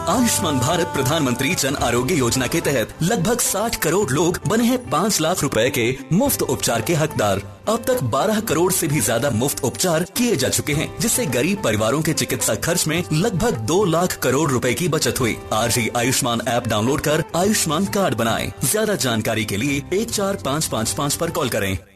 आयुष्मान भारत प्रधानमंत्री जन आरोग्य योजना के तहत लगभग 60 करोड़ लोग बने हैं 5 लाख रुपए के मुफ्त उपचार के हकदार। अब तक 12 करोड़ से भी ज्यादा मुफ्त उपचार किए जा चुके हैं, जिससे गरीब परिवारों के चिकित्सा खर्च में लगभग 2 लाख करोड़ रुपए की बचत हुई। आज ही आयुष्मान ऐप डाउनलोड कर आयुष्मान कार्ड बनाएं। ज्यादा जानकारी के लिए 14555 पर कॉल करें।